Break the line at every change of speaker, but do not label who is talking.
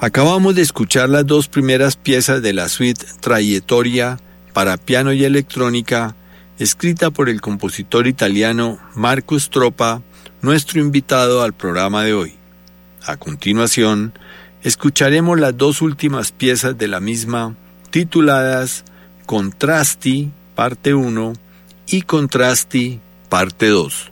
Acabamos de escuchar las dos primeras piezas de la suite Traiettoria para piano y electrónica, escrita por el compositor italiano Marcus Troppa, nuestro invitado al programa de hoy. A continuación, escucharemos las dos últimas piezas de la misma, tituladas Contrasti, parte 1, y Contrasti, parte 2.